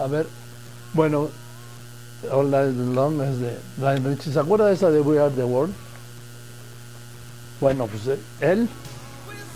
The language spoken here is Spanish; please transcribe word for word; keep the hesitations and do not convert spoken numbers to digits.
A ver, bueno, All Night Long es de Ryan Richie. ¿Se acuerda de esa de We Are the World? Bueno, pues eh, él